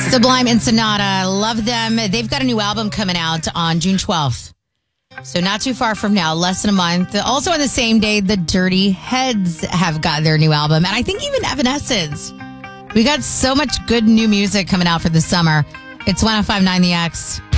Sublime Ensenada. Love them. They've got a new album coming out on June 12th. So not too far from now, less than a month. Also on the same day, the Dirty Heads have got their new album. And I think even Evanescence. We got so much good new music coming out for the summer. It's 105.9 The X.